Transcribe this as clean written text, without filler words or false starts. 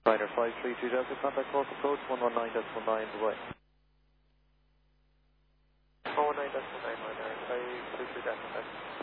Ryder 532 Delta, contact course approach 119.19, bye-bye. 119.9, Ryder 532 Delta,